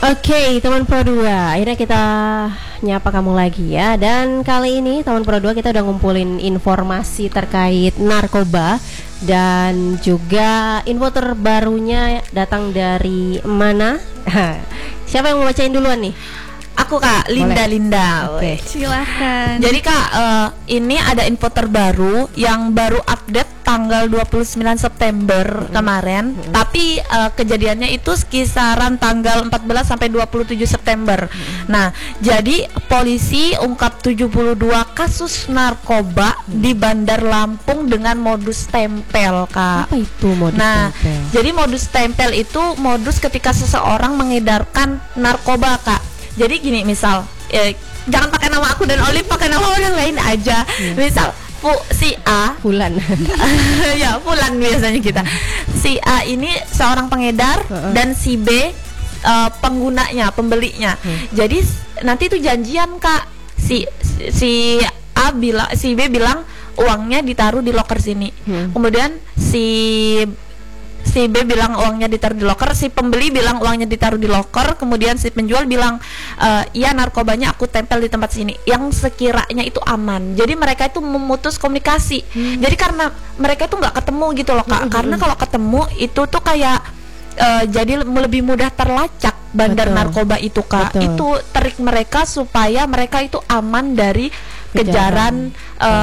Oke, teman Pro 2, akhirnya kita nyapa kamu lagi ya. Dan kali ini teman Pro 2 kita udah ngumpulin informasi terkait narkoba. Dan juga info terbarunya datang dari mana? Siapa yang mau bacain duluan nih? Aku Kak, Linda. Oke. Silahkan. Jadi Kak, ini ada info terbaru yang baru update tanggal 29 September kemarin. Tapi kejadiannya itu kisaran tanggal 14 sampai 27 September. Nah, jadi polisi ungkap 72 kasus narkoba di Bandar Lampung dengan modus tempel, Kak. Apa itu modus tempel? Jadi modus tempel itu modus ketika seseorang mengedarkan narkoba, Kak. Jadi gini, misal jangan pakai nama aku dan Olive, pakai nama orang lain aja. Misal si A Fulan. ya Fulan biasanya kita. Si A ini seorang pengedar dan si B penggunanya, pembelinya. Jadi nanti itu janjian, Kak. Si A bilang, si B bilang uangnya ditaruh di loker sini. Kemudian si B bilang uangnya ditaruh di loker, si pembeli bilang uangnya ditaruh di loker, kemudian si penjual bilang iya narkobanya aku tempel di tempat sini, yang sekiranya itu aman. Jadi mereka itu memutus komunikasi. Jadi karena mereka itu nggak ketemu gitu loh, Kak. Karena kalau ketemu itu tuh kayak jadi lebih mudah terlacak bandar narkoba itu, Kak. Itu trik mereka supaya mereka itu aman dari kejaran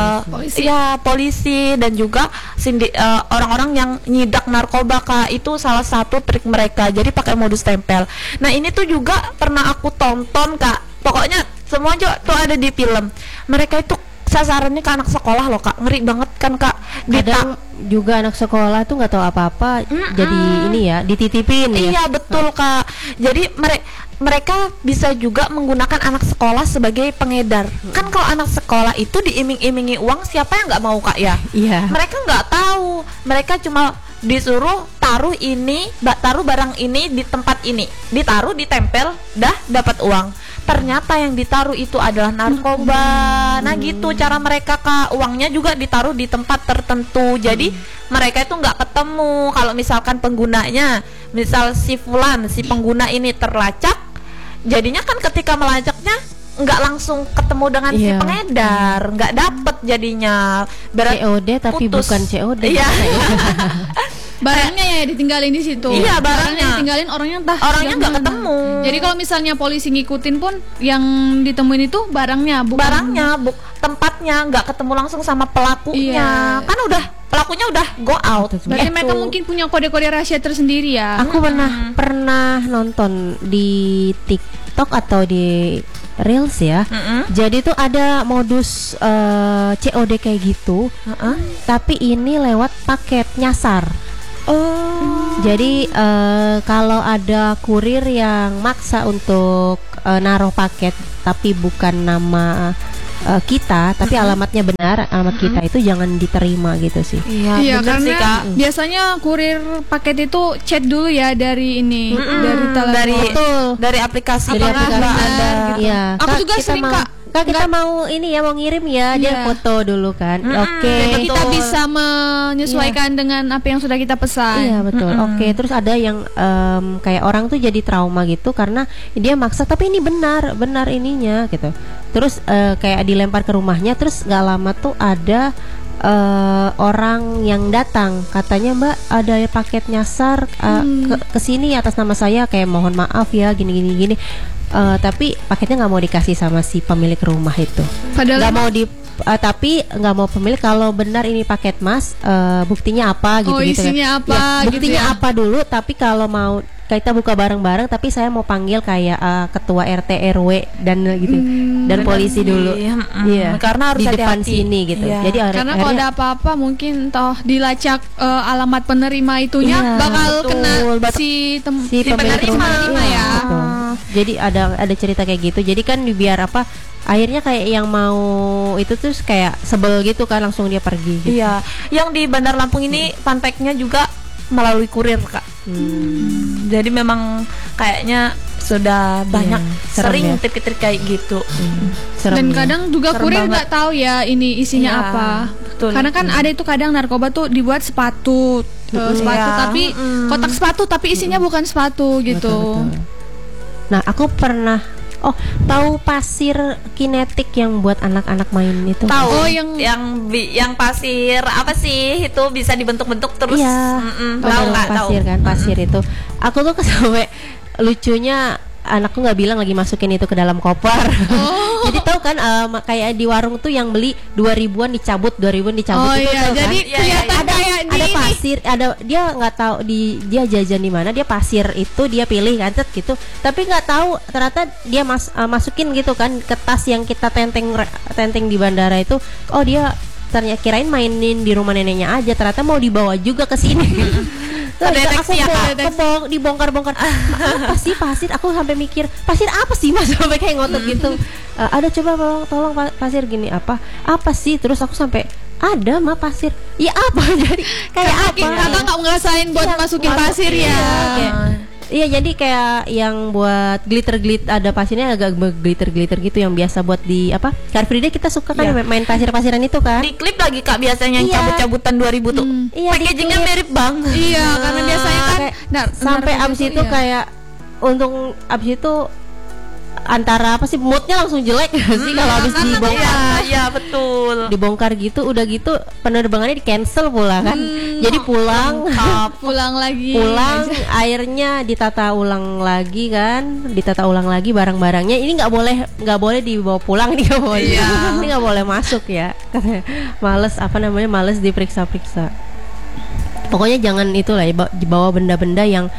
polisi dan juga orang-orang yang nyidak narkoba, Kak. Itu salah satu trik mereka. Jadi pakai modus tempel. Nah, ini tuh juga pernah aku tonton, Kak. Pokoknya semua tuh ada di film. Mereka itu sasarannya ke anak sekolah loh, Kak. Ngeri banget kan, Kak. Kadang juga anak sekolah tuh nggak tahu apa-apa, jadi ini ya dititipin ya. Iya betul, Kak. Jadi mereka bisa juga menggunakan anak sekolah sebagai pengedar. Kan kalau anak sekolah itu diiming-imingi uang, siapa yang nggak mau, Kak, ya? Iya. Mereka nggak tahu. Mereka cuma disuruh taruh barang ini di tempat ini, ditaruh, ditempel, dah dapat uang. Ternyata yang ditaruh itu adalah narkoba. Nah gitu cara mereka, Kak. Uangnya juga ditaruh di tempat tertentu. Jadi mereka itu nggak ketemu. Kalau misalkan penggunanya, misal si Fulan, si pengguna ini terlacak, jadinya kan ketika melacaknya nggak langsung ketemu dengan si pengedar, nggak dapet jadinya. COD tapi putus. Bukan COD. Iya. Barangnya ya ditinggalin di situ. Iya, barangnya ditinggalin, orangnya nggak ketemu. Jadi kalau misalnya polisi ngikutin pun yang ditemuin itu barangnya, bukan tempatnya, nggak ketemu langsung sama pelakunya. Iya. Kan pelakunya udah go out. Berarti mereka mungkin punya kode-kode rahasia tersendiri ya. Aku pernah nonton di TikTok atau di Reels ya. Jadi tuh ada modus COD kayak gitu. Tapi ini lewat paket nyasar. Jadi kalau ada kurir yang maksa untuk naruh paket tapi bukan nama kita, tapi alamatnya benar, alamat kita itu jangan diterima gitu sih. Iya, bener karena sih, Kak. biasanya kurir paket itu chat dulu ya dari ini, dari telepon. dari aplikasi. Ada. Iya. Aku juga sering, Kak. Kak, kita mau ini ya, mau ngirim ya, dia foto dulu kan. Oke. Kita bisa menyesuaikan dengan apa yang sudah kita pesan. Iya betul. Oke. Terus ada yang kayak orang tuh jadi trauma gitu karena dia maksa, tapi ini benar ininya gitu. Terus kayak dilempar ke rumahnya, terus nggak lama tuh ada orang yang datang, katanya Mbak ada paket nyasar ke sini atas nama saya, kayak mohon maaf ya gini. Tapi paketnya nggak mau dikasih sama si pemilik rumah itu. Padahal nggak mau tapi nggak mau pemilik kalau benar ini paket Mas, buktinya apa gitu gitu. Isinya apa? Ya, gitu buktinya ya? apa dulu, tapi kalau mau kita buka bareng-bareng, tapi saya mau panggil kayak ketua RT RW dan gitu dan polisi dulu. Iya. Karena harus di depan hati-hati. sini gitu. Iya. Jadi Karena kalau ada apa-apa mungkin toh dilacak alamat penerima itunya bakal kena si penerima ya. Betul. Jadi ada cerita kayak gitu. Jadi kan biar apa? Akhirnya kayak yang mau itu tuh kayak sebel gitu kan, langsung dia pergi gitu. Iya. Yang di Bandar Lampung ini fun fact-nya juga melalui kurir, Kak. Jadi memang kayaknya sudah banyak sering trik-trik kayak gitu. Dan kadang juga Serem kurir banget. nggak tahu ya ini isinya Iya, apa. betul. Karena kan ada itu kadang narkoba tuh dibuat sepatu, sepatu Iya. tapi kotak sepatu tapi isinya bukan sepatu gitu. Betul. Nah, aku pernah tahu pasir kinetik yang buat anak-anak main itu? Tahu. Yang pasir apa sih itu bisa dibentuk-bentuk terus? Iya. Tahu nggak? Pasir kan, pasir itu. Aku tuh sampai lucunya anakku nggak bilang lagi masukin itu ke dalam koper. Jadi tahu kan kayak di warung tuh yang beli 2.000-an dicabut, 2.000-an dicabut itu iya, kan? jadi kelihatan kayak ada pasir, dia nggak tahu dia jajan di mana, dia pasir itu dia pilih kan gitu. Tapi nggak tahu ternyata dia masukin gitu kan ke tas yang kita tenteng di bandara itu. Oh, dia ternyata kirain mainin di rumah neneknya aja, ternyata mau dibawa juga ke sini. Terdeteksi ya Kak? Dibongkar-bongkar. Apa sih pasir? Aku sampai mikir pasir apa sih Mas, sampai kayak ngotot gitu. Ada coba tolong pasir gini apa sih? Terus aku sampai ada mah pasir. Ya apa? Jadi kayak apa? Kakak nggak ngerasain buat masukin pasir ya? Iya, jadi kayak yang buat glitter ada pasirnya agak glitter gitu yang biasa buat di apa? Car Free Day kita suka kan main pasir-pasiran itu kan. Di klip lagi Kak biasanya yang cabut-cabutan 2000 tuh. Iya, packagingnya mirip banget. Iya, karena biasanya kan sampai abis itu kayak untung abis itu antara apa sih moodnya langsung jelek sih kalau habis dibongkar. Iya betul. Dibongkar gitu, udah gitu penerbangannya di cancel pula kan. Jadi pulang lagi. Pulang airnya ditata ulang lagi kan, barang-barangnya. Ini nggak boleh dibawa pulang, ini nggak boleh. Ini nggak boleh masuk ya. Males diperiksa-periksa. Pokoknya jangan itulah ya, bawa benda-benda yang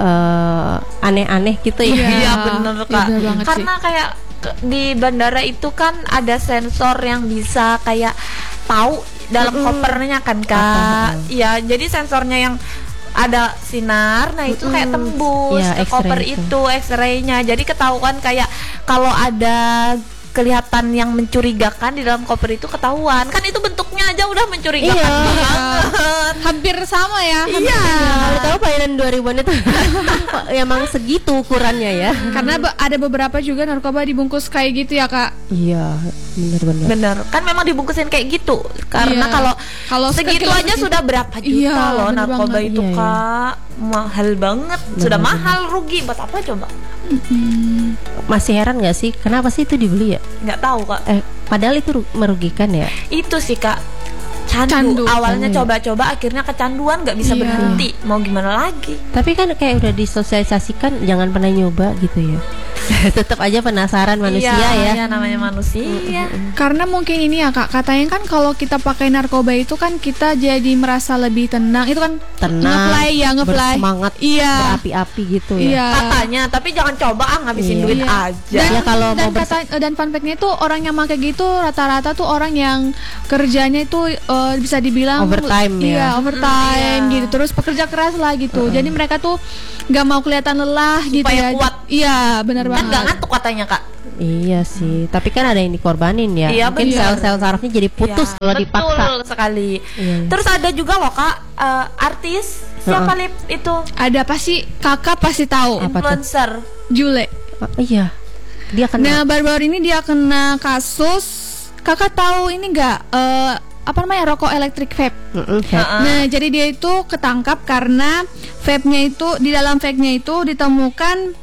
aneh-aneh gitu ya. Iya benar Kak. Karena kayak di bandara itu kan ada sensor yang bisa kayak tahu dalam kopernya kan Kak. Iya, jadi sensornya yang ada sinar, nah itu kayak tembus ke koper itu X-ray-nya. Jadi ketahuan kayak kalau ada kelihatan yang mencurigakan di dalam koper itu ketahuan. Kan itu bentuknya aja udah mencurigakan banget. Hampir sama ya. Iya. Kalau tahu pelayanan 2000-an itu emang segitu ukurannya ya. Karena ada beberapa juga narkoba dibungkus kayak gitu ya Kak. Iya, benar. Bener. Kan memang dibungkusin kayak gitu. Karena kalau segitu aja sudah berapa juta loh narkoba itu Kak. Mahal banget. Sudah mahal, rugi buat apa coba? Masih heran nggak sih kenapa sih itu dibeli ya? Nggak tahu Kak. Padahal itu merugikan ya. Itu sih Kak, candu. Awalnya coba-coba akhirnya kecanduan, nggak bisa berhenti. Mau gimana lagi? Tapi kan kayak udah disosialisasikan jangan pernah nyoba gitu ya. Tetap aja penasaran manusia ya. Iya, namanya manusia. Karena mungkin ini ya Kak, katanya kan kalau kita pakai narkoba itu kan kita jadi merasa lebih tenang. Itu kan tenang, nge-fly. Bersemangat, berapi-api gitu ya. Iya. Katanya, tapi jangan coba ngabisin duit aja. Dan, kalau dan fun fact-nya itu orang yang pakai gitu rata-rata tuh orang yang kerjanya itu bisa dibilang overtime overtime gitu. Terus pekerja keras lah gitu. Jadi mereka tuh nggak mau kelihatan lelah gitu ya. Kuat. Iya, benar banget. Kan nggak ngantuk katanya Kak. Iya sih, tapi kan ada yang dikorbanin ya. Iya, mungkin sel-sel sarafnya jadi putus kalau dipaksa. Betul sekali. Terus ada juga loh Kak, artis siapa Lip itu? Ada pasti Kakak pasti tahu. Influencer Jule. Iya. Dia kena. Nah, baru-baru ini dia kena kasus. Kakak tahu ini nggak? Rokok elektrik vape. Nah, jadi dia itu ketangkap karena vape-nya itu di dalam vape-nya itu ditemukan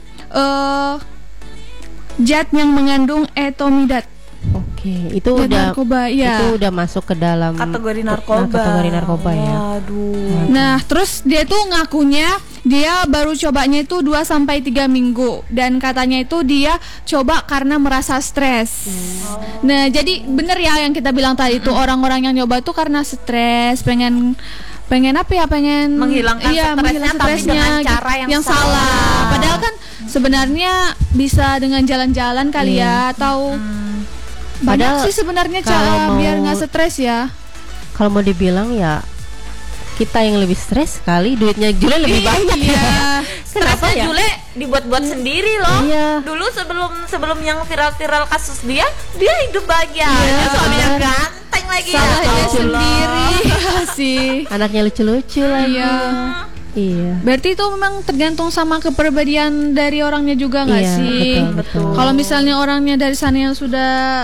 zat yang mengandung etomidat. Oke, itu udah narkoba, itu udah masuk ke dalam kategori narkoba. Ya. Waduh. Nah, terus dia tuh ngakunya dia baru cobanya itu 2 sampai 3 minggu dan katanya itu dia coba karena merasa stres. Nah, jadi bener ya yang kita bilang tadi itu orang-orang yang nyoba tuh karena stres, pengen apa ya, pengen menghilangkan stresnya tapi dengan cara yang salah. Padahal kan sebenarnya bisa dengan jalan-jalan kali ya, atau banyak sih sebenarnya cara biar nggak stres ya. Kalau mau dibilang ya kita yang lebih stres kali, duitnya Jule lebih banyak ya. Stresnya Jule dibuat-buat sendiri loh. Iya. Dulu sebelum yang viral kasus dia hidup bahagia. Suaminya ganteng lagi. Salahnya sendiri sih. Anaknya lucu-lucu lagi. Iya. Berarti itu memang tergantung sama kepribadian dari orangnya juga nggak sih? Betul. Kalau misalnya orangnya dari sana yang sudah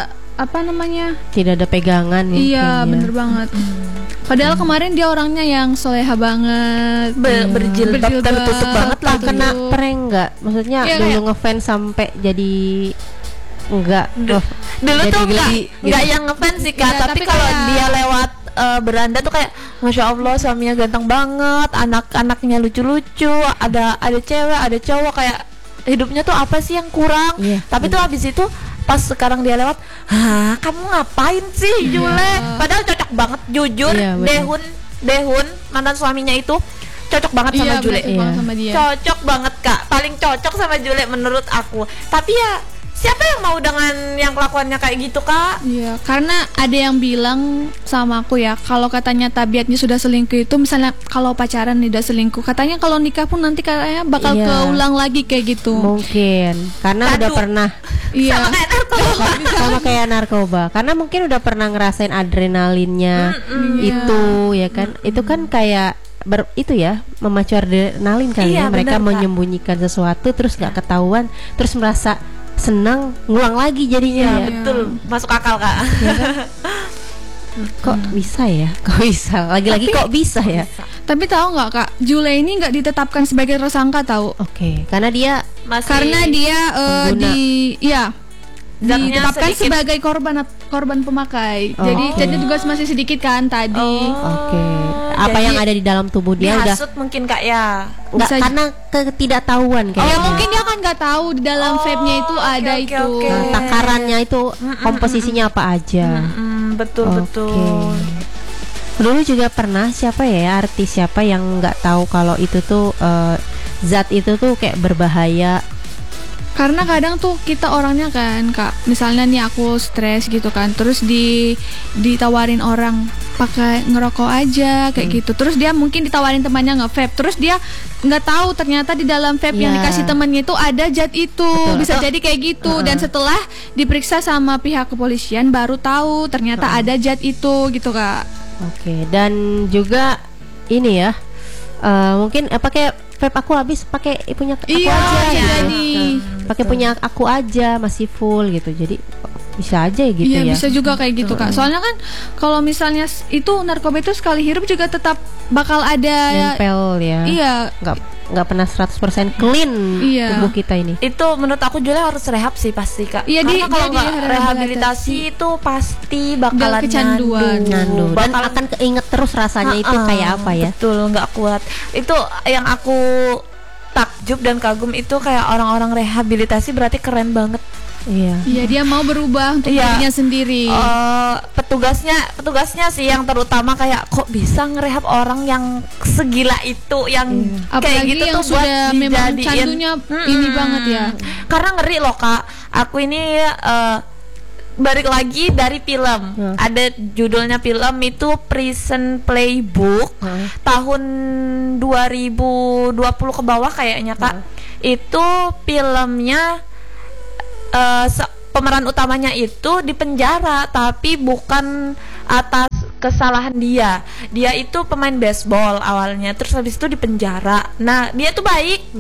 apa namanya? Tidak ada pegangan mungkin, Iya, ya. bener banget. Padahal kemarin dia orangnya yang soleha banget, Berjilbab tertutup banget lah. Kena prank nggak? Maksudnya Iya, dulu kayak- ngefans sampai jadi enggak. Dulu Jadi tuh geli, nggak yang ngefans sih Kak, Iya, tapi tapi kalau kayak- dia lewat beranda tuh kayak Masya Allah suaminya ganteng banget, anak-anaknya lucu-lucu, ada cewek, ada cowok, kayak hidupnya tuh apa sih yang kurang? Iya, Tapi tuh habis itu pas sekarang dia lewat, hah kamu ngapain sih Jule? Padahal cocok banget, jujur. Iya, betul. Dehun mantan suaminya itu cocok banget sama Iya, Jule. bener banget sama dia. Cocok banget Kak, paling cocok sama Jule menurut aku. Tapi ya siapa yang mau dengan yang kelakuannya kayak gitu Kak? Iya, karena ada yang bilang sama aku ya, kalau katanya tabiatnya sudah selingkuh itu, misalnya kalau pacaran udah selingkuh, katanya kalau nikah pun nanti katanya bakal Iya. keulang lagi kayak gitu. Mungkin karena udah Aduh. pernah Iya. Sama kayak narkoba. sama kayak narkoba. Karena mungkin udah pernah ngerasain adrenalinnya itu ya kan. Itu kan kayak itu ya, memacu adrenalin kali Iya, ya. Mereka benar, Kak. menyembunyikan sesuatu terus nggak ketahuan, terus merasa senang, ngulang lagi jadinya ya. Betul, masuk akal Kak. Kok bisa ya? Kok bisa? Lagi-lagi kok bisa ya? Tapi tahu nggak Kak, Jule ini nggak ditetapkan sebagai tersangka tahu? Oke, karena dia Masih Karena dia pengguna. Zatnya ditetapkan sedikit. sebagai korban pemakai. Oh, Jadi oke. jadi juga masih sedikit kan tadi. oke. Apa jadi yang ada di dalam tubuh dia udah dihasut mungkin Kak ya. nggak, bisa- karena ketidaktahuan Ya kayaknya. mungkin dia kan nggak tahu di dalam vape-nya itu oke, ada oke, itu. oke. Nah, takarannya itu komposisinya apa aja. Betul Oke. betul. Dulu juga pernah siapa ya, artis siapa yang nggak tahu kalau itu tuh zat itu tuh kayak berbahaya. Karena kadang tuh kita orangnya kan Kak, misalnya nih aku stres gitu kan, terus ditawarin orang pakai ngerokok aja kayak gitu, terus dia mungkin ditawarin temannya nge-vape, terus dia nggak tahu ternyata di dalam vape yang Ya. dikasih temannya itu ada zat itu. Betul. Bisa jadi kayak gitu. Dan setelah diperiksa sama pihak kepolisian baru tahu ternyata ada zat itu gitu Kak. Oke, dan juga ini ya, mungkin pakai vape aku habis, pakai punya aku Iya, aja bisa gitu. jadi. Pakai punya aku aja masih full gitu. Jadi bisa aja ya gitu Iya, ya. bisa juga kayak gitu Kak. Soalnya kan kalau misalnya itu narkoba itu sekali hirup juga tetap bakal ada Nempel ya. Iya. Nggak pernah 100% clean Iya. tubuh kita ini. Itu menurut aku Jule harus rehab sih pasti Kak. Iya, Karena kalau dia nggak direhabilitasi. rehabilitasi itu pasti bakalan kecanduan. Nyandu dan Bakalan- akan keinget terus rasanya itu kayak apa ya. Betul, nggak kuat. Itu yang aku takjub dan kagum itu kayak orang-orang rehabilitasi berarti keren banget. Iya. Iya, dia mau berubah untuk Iya. dirinya sendiri. Petugasnya sih yang terutama kayak kok bisa ngerehab orang yang segila itu, yang kayak Apalagi gitu yang tuh buat sudah memang dijadiin. candunya ini banget ya. Karena ngeri loh Kak. Aku ini balik lagi dari film. Ada judulnya film itu Prison Playbook tahun 2020 ke bawah kayaknya Kak. Itu filmnya pemeran utamanya itu di penjara, tapi bukan atas kesalahan dia. Dia itu pemain baseball awalnya, terus habis itu di penjara. Nah, dia tuh baik.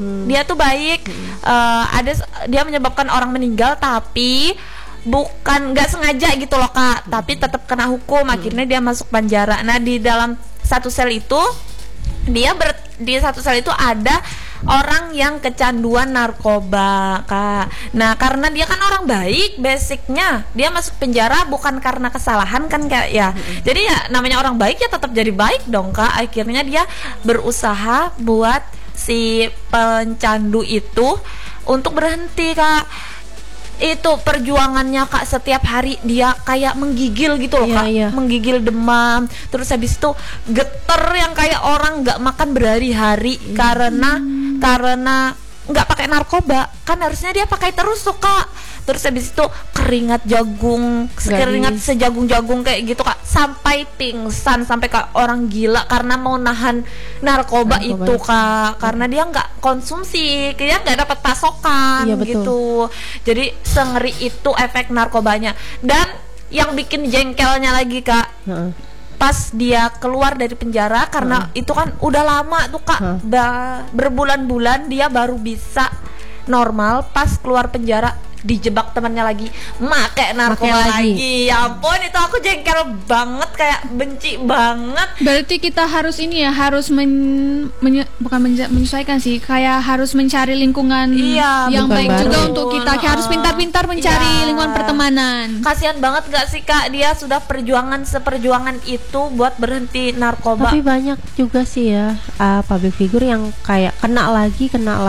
Dia menyebabkan orang meninggal, tapi bukan nggak sengaja gitu loh Kak, tapi tetap kena hukum. Akhirnya dia masuk penjara. Nah, di dalam satu sel itu di satu sel itu ada orang yang kecanduan narkoba Kak. Nah, karena dia kan orang baik, basicnya dia masuk penjara bukan karena kesalahan kan Kak ya. Jadi ya namanya orang baik ya tetap jadi baik dong Kak. Akhirnya dia berusaha buat si pencandu itu untuk berhenti Kak. Itu perjuangannya Kak, setiap hari dia kayak menggigil gitu loh Kak. Iya. Menggigil, demam, terus habis itu geter yang kayak orang nggak makan berhari-hari karena nggak pakai narkoba. Kan harusnya dia pakai terus tuh Kak. Terus habis itu keringat sejagung-jagung kayak gitu Kak, sampai pingsan, sampai kayak orang gila karena mau nahan narkoba itu Kak. Karena dia nggak konsumsi, dia nggak dapat pasokan. Iya, betul. gitu. Jadi sengeri itu efek narkobanya. Dan yang bikin jengkelnya lagi Kak, pas dia keluar dari penjara, karena itu kan udah lama tuh Kak, berbulan-bulan dia baru bisa normal. Pas keluar penjara dijebak temannya lagi make narkoba lagi. Ya ampun, itu aku jengkel banget, kayak benci banget. Berarti kita harus ini ya, harus menyesuaikan sih, kayak harus mencari lingkungan yang baik juga untuk kita. Kayak harus pintar-pintar mencari lingkungan pertemanan. Kasihan banget gak sih Kak, dia sudah seperjuangan itu buat berhenti narkoba. Tapi banyak juga sih ya public figure yang kayak kena lagi.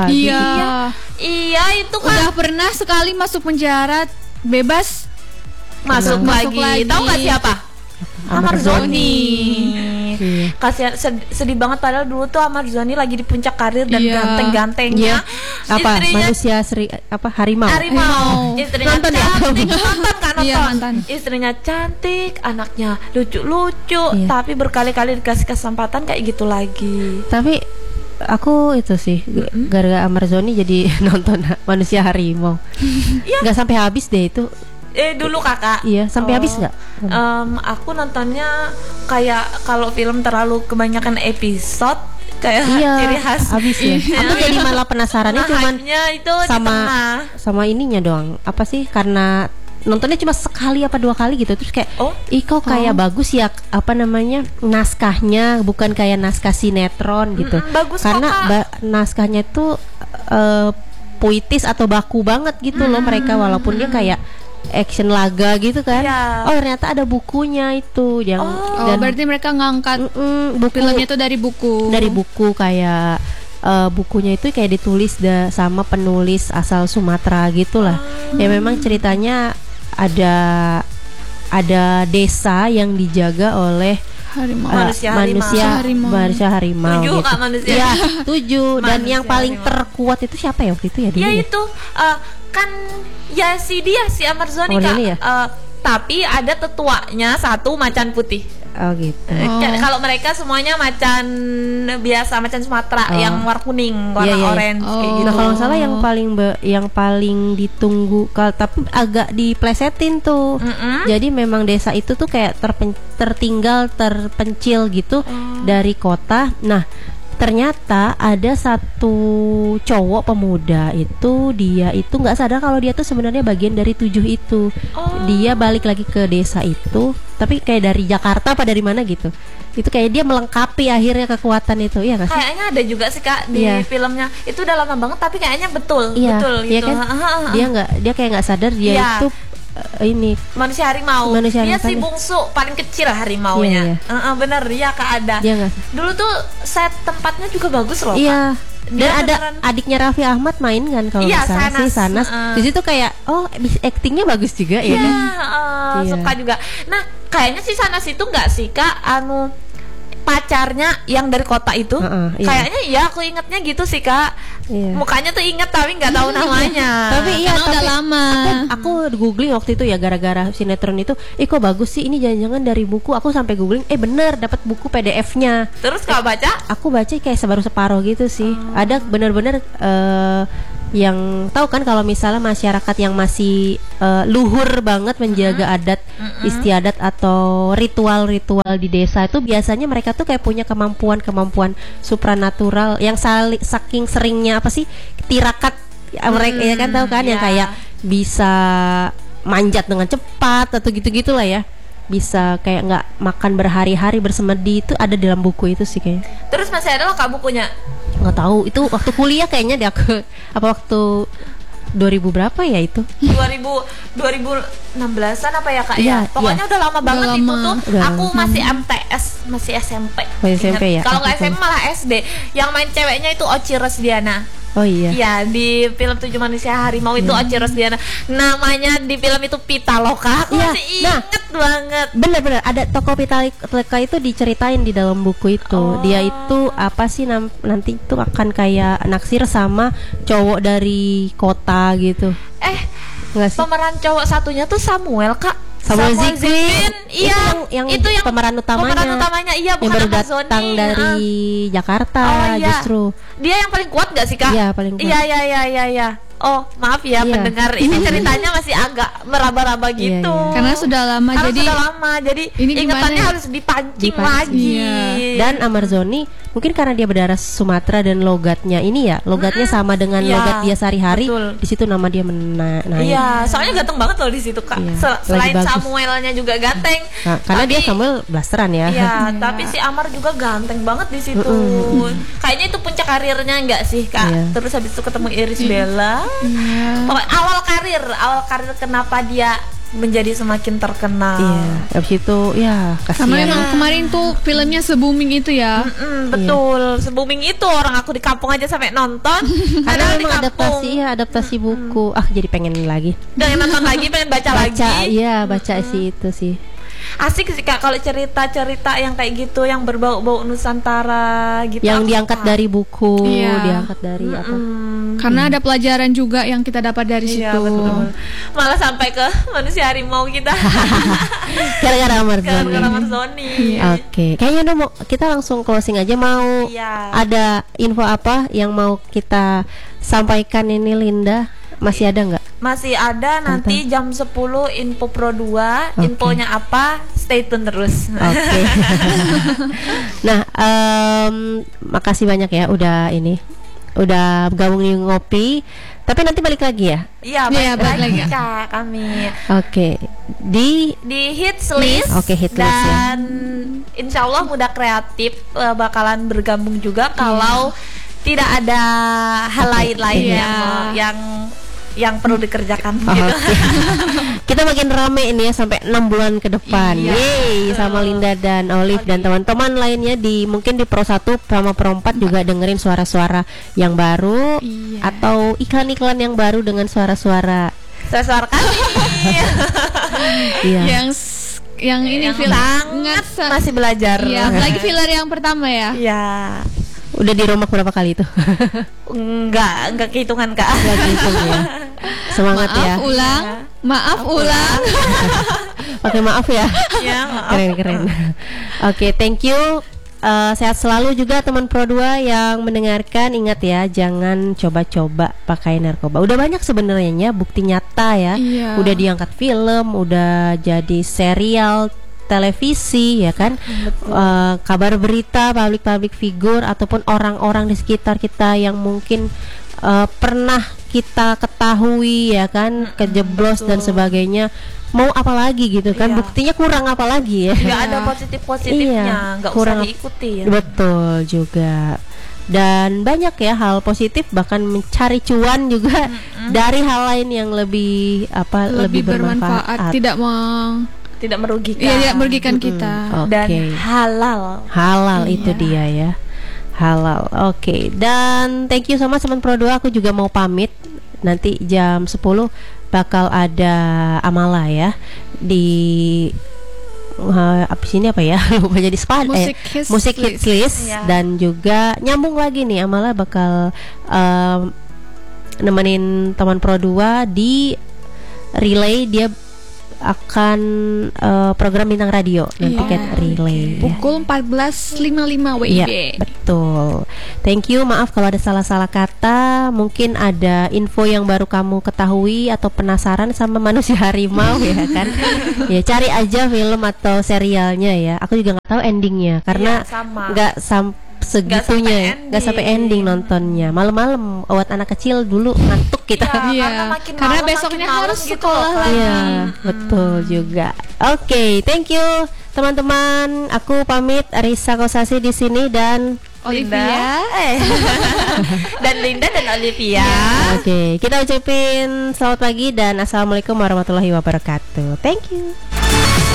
Iya itu kan. Udah pernah sekali masuk penjara, bebas masuk lagi. Tahu nggak siapa? Amarzoni. Kasihan, sedih banget, padahal dulu tuh Amarzoni lagi di puncak karir dan ganteng-gantengnya. Manusia harimau. Istrinya cantik. Nonton. Iya, Istrinya cantik, anaknya lucu-lucu, tapi berkali-kali dikasih kesempatan kayak gitu lagi. Tapi aku itu sih gara-gara Amarzoni jadi nonton Manusia Harimau. Nggak sampai habis deh itu. Dulu Kakak. Iya, sampai habis nggak? Aku nontonnya kayak kalau film terlalu kebanyakan episode kayak ciri khas. Habis ya. Aku jadi malah penasarannya cuman itu sama ininya doang. Apa sih? Karena nontonnya cuma sekali apa 2 kali gitu, terus kayak kok kayak bagus ya naskahnya, bukan kayak naskah sinetron gitu. Bagus karena naskahnya tuh puitis atau baku banget gitu loh mereka, walaupun dia kayak action laga gitu kan. Ternyata ada bukunya itu dan berarti mereka ngangkat filmnya itu dari buku kayak bukunya itu kayak ditulis sama penulis asal Sumatera gitulah. Ya memang ceritanya ada desa yang dijaga oleh manusia harimau. 7 gitu. Kak, manusia. Ya, 7. Dan yang paling terkuat itu siapa ya waktu itu ya? Ya itu kan ya si Amarzoni Kak. Ya? Tapi ada tetuanya satu macan putih. Oh gitu. Kalau mereka semuanya macan biasa, macan Sumatera yang warna kuning, warna orange kayak gitu. Nah, kalau nggak salah yang paling ditunggu tapi agak diplesetin tuh. Jadi memang desa itu tuh kayak terpencil gitu dari kota. Nah, ternyata ada satu cowok pemuda itu, dia itu nggak sadar kalau dia tuh sebenarnya bagian dari 7 itu. Dia balik lagi ke desa itu, tapi kayak dari Jakarta apa dari mana gitu. Itu kayak dia melengkapi akhirnya kekuatan itu, ya nggak sih? Kayaknya ada juga sih Kak di filmnya. Itu udah lama banget tapi kayaknya betul gitu. Kan? Dia kayak nggak sadar dia itu ini manusia harimau. Dia si bungsu paling kecil harimaunya. Bener ya Kak, ada. Dulu tuh set tempatnya juga bagus loh Kak. Dan ada adiknya Raffi Ahmad main kan kalau nggak salah, Sanas. Di situ kayak aktingnya bagus juga ya kan? Suka juga. Nah kayaknya si Sanas itu nggak sih Kak pacarnya yang dari kota itu? Kayaknya aku ingetnya gitu sih Kak. Mukanya tuh inget tapi nggak tahu namanya. Tapi udah lama. Aku googling waktu itu ya gara-gara sinetron itu. Kok bagus sih ini, jangan-jangan dari buku. Aku sampai googling, bener dapat buku PDF-nya. Terus Kak baca? Aku baca kayak separuh gitu sih. Ada bener-bener yang tahu kan kalau misalnya masyarakat yang masih luhur banget menjaga adat istiadat atau ritual-ritual di desa itu, biasanya mereka tuh kayak punya kemampuan supranatural yang saking seringnya tirakat mereka ya kan, tahu kan yang kayak bisa manjat dengan cepat atau gitu-gitulah ya, bisa kayak nggak makan berhari-hari bersemedi, itu ada dalam buku itu sih kayaknya. Terus masih ada Kak bukunya? Nggak tahu, itu waktu kuliah kayaknya deh aku, apa waktu 2000 berapa ya itu? 2016-an apa ya Kak ya? Pokoknya udah lama banget itu tuh. Aku masih MTS, masih SMP. SMP ya? Kalau nggak SMP malah SD. Yang main ceweknya itu Oci Rosdiana. Oh iya. Iya, di film 7 Manusia Harimau itu Oci Rosdiana. Namanya di film itu Pitaloka. Aku masih inget banget. Bener-bener ada tokoh Pitaloka itu diceritain di dalam buku itu. Dia itu apa sih nanti itu akan kayak naksir sama cowok dari kota gitu. Pemeran cowok satunya tuh Samuel Kak. Samuel Zikwin. Iya, itu yang pemeran utamanya. Iya, bukan yang baru datang dari Jakarta justru. Dia yang paling kuat gak sih Kak? Iya, paling kuat. Iya. Oh, maaf ya pendengar. Ini ceritanya masih agak meraba-raba gitu. Karena sudah lama, jadi ingatannya harus dipancing lagi. Dan Amarzoni mungkin karena dia berdarah Sumatera dan logatnya ini ya, logatnya sama dengan Iya, logat dia sehari-hari. betul. Di situ nama dia naik. Iya, soalnya ganteng banget loh di situ Kak. Iya, Selain lagi bagus. Samuelnya juga ganteng. Nah, karena dia Tapi- Samuel blasteran ya. Iya, tapi si Amar juga ganteng banget di situ. Kayaknya itu puncak karirnya enggak sih, Kak? Iya. Terus habis itu ketemu Iris Bella. Pokoknya awal karir kenapa dia menjadi semakin terkenal. Iya, habis itu ya Karena kasihan. memang kemarin tuh filmnya se-booming itu ya. Betul, se-booming itu orang aku di kampung aja sampai nonton. Karena Padahal di memang kampung adaptasi buku. Jadi pengen lagi. pengen nonton lagi, pengen baca lagi. Iya, baca sih itu sih. Asik sih Kak kalau cerita-cerita yang kayak gitu, yang berbau-bau Nusantara gitu. Yang Aku diangkat suka. dari buku, Iya. diangkat dari apa? Karena ada pelajaran juga yang kita dapat dari Iya, situ. betul. Malah sampai ke manusia harimau kita. Gara-gara Amazon. Gara-gara Marzoni. Oke, kayaknya udah mau kita langsung closing aja. Mau Iya. ada info apa yang mau kita sampaikan ini, Linda? Masih ada nggak? Masih ada nanti jam 10 info Pro 2. Oke. Infonya apa? Stay tune terus. Oke. Nah, makasih banyak ya udah gabung di ngopi. Tapi nanti balik lagi ya. Iya, Iya, balik balik lagi lagi. Kak kami Oke. Di di hits list Oke, hit list ya. dan insya Allah Muda Kreatif bakalan bergabung juga kalau tidak ada hal lain Iya. yang perlu dikerjakan Oh, gitu. oke. Kita makin rame ini ya sampai 6 bulan ke depan. Iya. Yeay, sama Linda dan Olive dan teman-teman lainnya mungkin di Pro 1 sama Pro 4 juga dengerin suara-suara yang baru Iya. atau iklan-iklan yang baru dengan suara-suara. Suara kami Iya. Yang ini yang film sangat masih belajar. Iya, apalagi filler yang pertama ya. Iya. Udah di rumah berapa kali itu? Enggak kehitungan Kak. Lagi itu ya. Semangat ya. Maaf ulang. Pakai maaf ya. Ya, maaf. Keren. Oke, thank you. Sehat selalu juga teman Pro 2 yang mendengarkan. Ingat ya, jangan coba-coba pakai narkoba. Udah banyak sebenarnya bukti nyata ya. Iya. Udah diangkat film, udah jadi serial televisi ya kan. Kabar berita, public figure ataupun orang-orang di sekitar kita yang mungkin pernah kita ketahui ya kan, kejeblos dan sebagainya. Mau apa lagi gitu kan? Iya. Buktinya kurang apa lagi ya? Nggak ada positifnya, Iya, nggak kurang usah diikuti ya. Betul juga. Dan banyak ya hal positif, bahkan mencari cuan juga dari hal lain yang lebih Lebih bermanfaat, Tidak merugikan. Iya, tidak merugikan kita. Dan Oke. halal. Itu dia ya. Halal. Oke. Dan thank you so much teman Pro 2. Aku juga mau pamit. Nanti jam 10 bakal ada Amala ya di abis ini apa ya? Lupa jadi spa. Musik hits list. Iya. Dan juga nyambung lagi nih, Amala bakal nemenin teman Pro 2 di relay. Dia akan program bintang radio nanti Iya. kan relay ya. Pukul 14.55 WIB. Iya, betul. Thank you. Maaf kalau ada salah-salah kata. Mungkin ada info yang baru kamu ketahui atau penasaran sama manusia harimau ya kan? Ya cari aja film atau serialnya ya. Aku juga nggak tahu endingnya karena Iya, sama. nggak segitunya, nggak sampai ending nontonnya. Malam-malam buat anak kecil dulu ngantuk kita. Iya, makin karena malam, besoknya makin harus malam gitu sekolah loh, Kak. lagi. Iya, betul juga. Oke, thank you teman-teman. Aku pamit, Arisa Kosasi di sini dan Olivia. Dan Linda dan Olivia. Oke, kita ucapin selamat pagi dan assalamualaikum warahmatullahi wabarakatuh. Thank you.